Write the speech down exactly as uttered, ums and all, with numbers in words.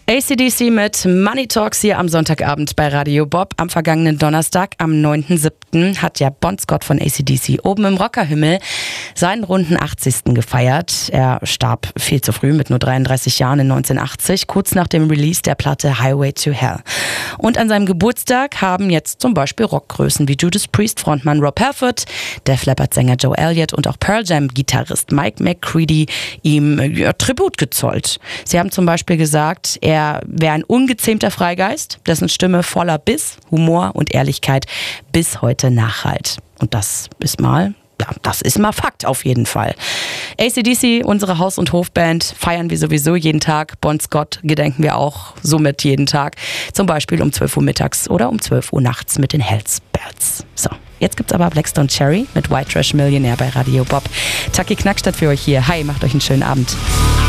A C D C mit Money Talks hier am Sonntagabend bei Radio Bob. Am vergangenen Donnerstag, am neunten siebten hat ja Bon Scott von A C D C oben im Rockerhimmel seinen runden achtzigsten gefeiert. Er starb viel zu früh mit nur dreiunddreißig Jahren in neunzehnhundertachtzig, kurz nach dem Release der Platte Highway to Hell. Und an seinem Geburtstag haben jetzt zum Beispiel Rockgrößen wie Judas Priest Frontmann Rob Halford, Def Leppard Sänger Joe Elliott und auch Pearl Jam Gitarrist Mike McCready ihm ja, Tribut gezollt. Sie haben zum Beispiel gesagt, er wäre ein ungezähmter Freigeist, dessen Stimme voller Biss, Humor und Ehrlichkeit bis heute nachhallt. Und das ist mal, ja, das ist mal Fakt auf jeden Fall. A C D C, unsere Haus- und Hofband, feiern wir sowieso jeden Tag. Bon Scott gedenken wir auch somit jeden Tag. Zum Beispiel um zwölf Uhr mittags oder um zwölf Uhr nachts mit den Hells Bells. So, jetzt gibt's aber Blackstone Cherry mit White Trash Millionaire bei Radio Bob. Taki Knackstadt für euch hier. Hi, macht euch einen schönen Abend.